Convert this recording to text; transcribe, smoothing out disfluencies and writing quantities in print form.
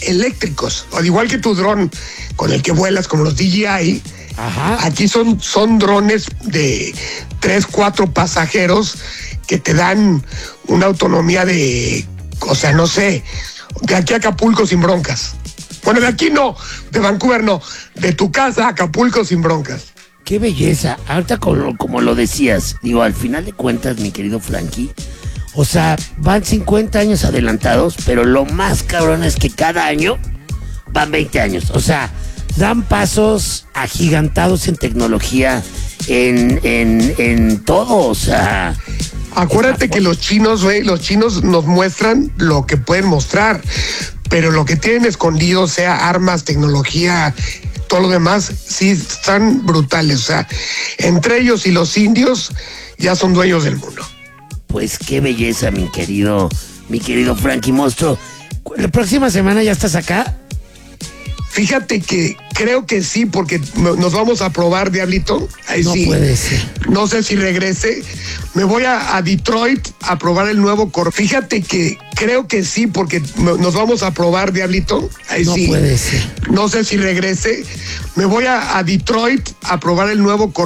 eléctricos. Al igual que tu dron con el que vuelas, como los DJI, Ajá. aquí son drones de 3, 4 pasajeros que te dan una autonomía de, o sea, no sé, de aquí a Acapulco sin broncas. Bueno, de aquí no, de Vancouver no, de tu casa a Acapulco sin broncas. Qué belleza. Ahorita como lo decías, digo, al final de cuentas, mi querido Frankie, o sea, van 50 años adelantados, pero lo más cabrón es que cada año van 20 años. O sea, dan pasos agigantados en tecnología, en todo, o sea. Acuérdate que los chinos, güey, los chinos nos muestran lo que pueden mostrar, pero lo que tienen escondido, sea armas, tecnología, todo lo demás, sí están brutales. O sea, entre ellos y los indios ya son dueños del mundo. Pues qué belleza, mi querido Frankie Monstruo. La próxima semana ya estás acá. Fíjate que creo que sí, porque nos vamos a probar, Diablito. Ahí No sí. puede ser. No sé si regrese. Me voy a Detroit a probar el nuevo Fíjate que creo que sí, porque nos vamos a probar, Diablito. Ahí No sí. puede ser. No sé si regrese. Me voy a Detroit a probar el nuevo